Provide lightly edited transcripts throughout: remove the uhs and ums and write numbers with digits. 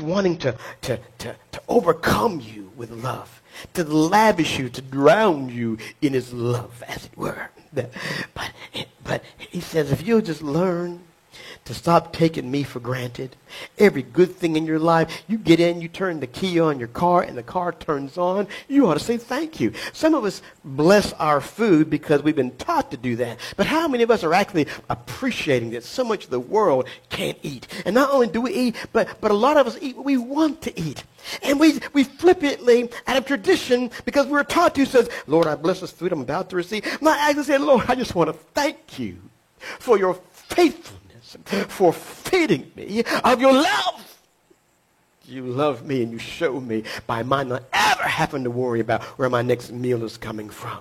wanting to overcome you with love, to lavish you, to drown you in his love, as it were. But he says, if you'll just learn to stop taking me for granted, every good thing in your life, you get in, you turn the key on your car, and the car turns on, you ought to say thank you. Some of us bless our food because we've been taught to do that. But how many of us are actually appreciating that so much of the world can't eat? And not only do we eat, but a lot of us eat what we want to eat. And we flippantly, out of tradition, because we're taught to, says, Lord, I bless this food I'm about to receive. I'm not actually saying, Lord, I just want to thank you for your faithfulness, for feeding me of your love. You love me and you show me by my not ever having to worry about where my next meal is coming from.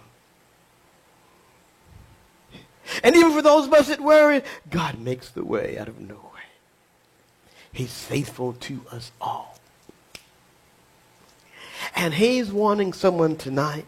And even for those of us that worry, God makes the way out of no way. He's faithful to us all. And he's wanting someone tonight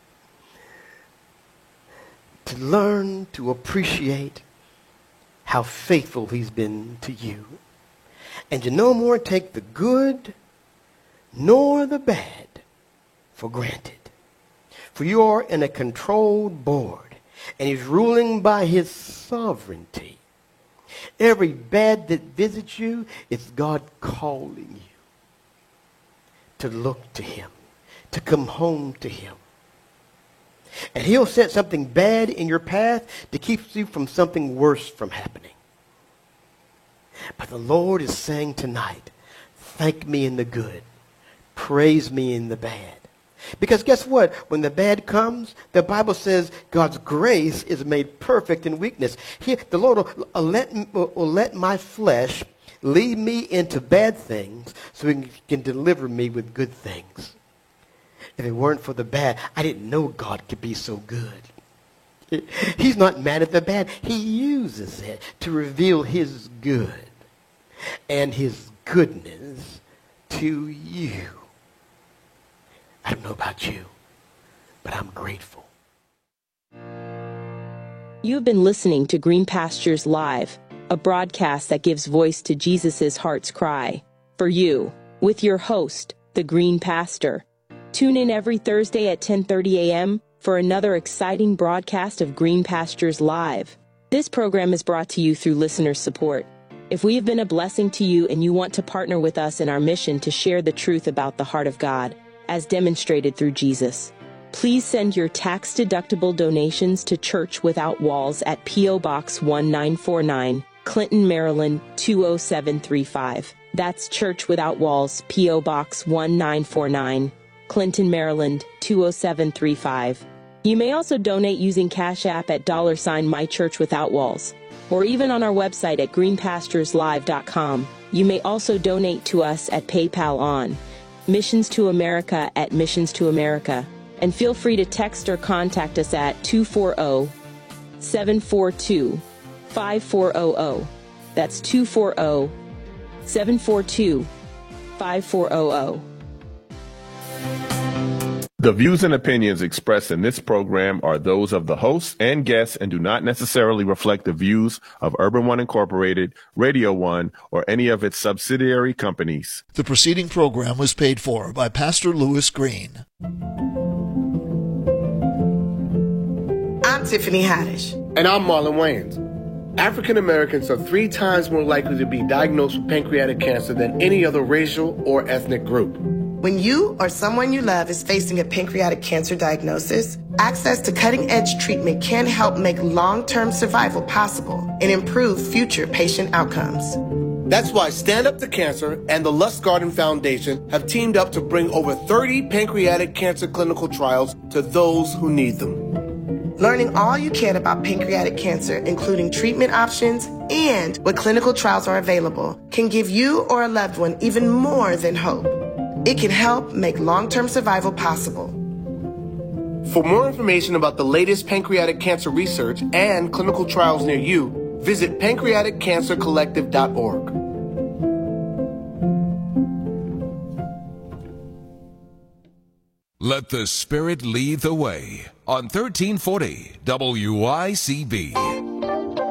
to learn to appreciate how faithful he's been to you. And you no more take the good nor the bad for granted. For you are in a controlled board, and he's ruling by his sovereignty. Every bad that visits you, it's God calling you to look to him, to come home to him. And he'll set something bad in your path to keep you from something worse from happening. But the Lord is saying tonight, thank me in the good, praise me in the bad. Because guess what? When the bad comes, the Bible says God's grace is made perfect in weakness. The Lord will let my flesh lead me into bad things so he can deliver me with good things. If it weren't for the bad, I didn't know God could be so good. He's not mad at the bad. He uses it to reveal his good and his goodness to you. I don't know about you, but I'm grateful. You've been listening to Green Pastures Live, a broadcast that gives voice to Jesus' heart's cry for you, with your host, the Green Pastor. Tune in every Thursday at 10:30 a.m. for another exciting broadcast of Green Pastures Live. This program is brought to you through listener support. If we have been a blessing to you and you want to partner with us in our mission to share the truth about the heart of God, as demonstrated through Jesus, please send your tax-deductible donations to Church Without Walls at P.O. Box 1949, Clinton, Maryland 20735. That's Church Without Walls, P.O. Box 1949, Clinton, Maryland 20735. You may also donate using Cash App at $ My Church Without Walls, or even on our website at greenpastureslive.com. You may also donate to us at PayPal on Missions to America at Missions to America. And feel free to text or contact us at 240-742-5400. That's 240-742-5400. The views and opinions expressed in this program are those of the hosts and guests and do not necessarily reflect the views of Urban One Incorporated, Radio One, or any of its subsidiary companies. The preceding program was paid for by Pastor Lewis Green. I'm Tiffany Haddish. And I'm Marlon Wayans. African Americans are 3 times more likely to be diagnosed with pancreatic cancer than any other racial or ethnic group. When you or someone you love is facing a pancreatic cancer diagnosis, access to cutting-edge treatment can help make long-term survival possible and improve future patient outcomes. That's why Stand Up to Cancer and the Lustgarten Foundation have teamed up to bring over 30 pancreatic cancer clinical trials to those who need them. Learning all you can about pancreatic cancer, including treatment options and what clinical trials are available, can give you or a loved one even more than hope. It can help make long-term survival possible. For more information about the latest pancreatic cancer research and clinical trials near you, visit pancreaticcancercollective.org. Let the Spirit lead the way on 1340 WICB.